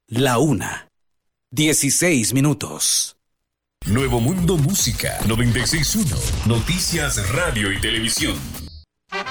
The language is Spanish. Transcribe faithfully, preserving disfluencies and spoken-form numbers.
La una. Dieciséis minutos. Nuevo Mundo Música noventa y seis punto uno. Noticias, radio y televisión.